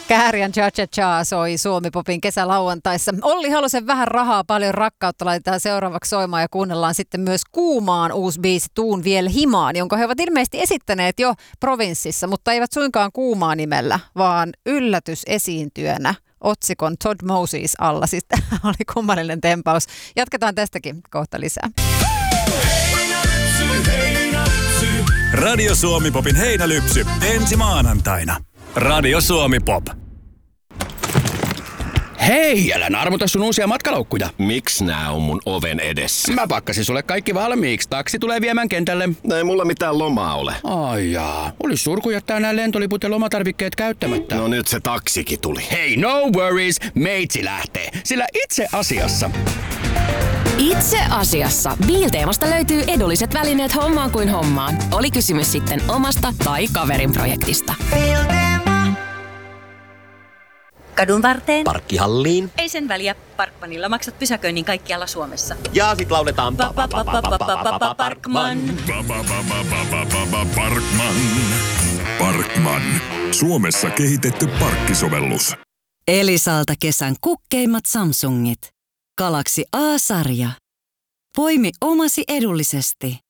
Kääriän cha-cha-cha soi Suomi-popin kesälauantaissa. Olli Halosen Vähän rahaa, paljon rakkautta laitetaan seuraavaksi soimaan ja kuunnellaan sitten myös Kuumaan uusi biisi Tuun viel himaan, jonka he ovat ilmeisesti esittäneet jo provinssissa, mutta eivät suinkaan Kuumaa nimellä, vaan yllätysesiintyönä otsikon Todd Moses alla. Siis tämä oli kummallinen tempaus. Jatketaan tästäkin kohta lisää. Radio Suomi-popin heinälypsy ensi maanantaina. Radio Suomi-pop. Hei, älä narmuta sun uusia matkalaukkuja. Miks nää on mun oven edessä? Mä pakkasin sulle kaikki valmiiksi. Taksi tulee viemään kentälle. Ei mulla mitään lomaa ole. Ai jaa. Olis surku jättää nää lentoliput ja lomatarvikkeet käyttämättä. No nyt se taksikin tuli. Hei, no worries. Meitsi lähtee. Sillä itse asiassa Biilteemasta löytyy edulliset välineet hommaan kuin hommaan. Oli kysymys sitten omasta tai kaverin projektista. Kadun varteen. Parkkihalliin. Ei sen väliä. Parkmanilla maksat pysäköinnin kaikkialla Suomessa. Ja sit lauletaan Parkman. Parkman. Suomessa kehitetty parkkisovellus. Elisalta kesän kukkeimmat Samsungit. Galaxy A-sarja. Poimi omasi edullisesti.